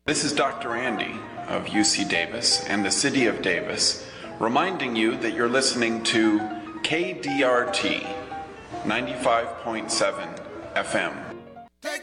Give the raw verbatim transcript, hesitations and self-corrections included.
This is Doctor Andy of U C Davis and the City of Davis, reminding you that you're listening to K D R T ninety-five point seven F M.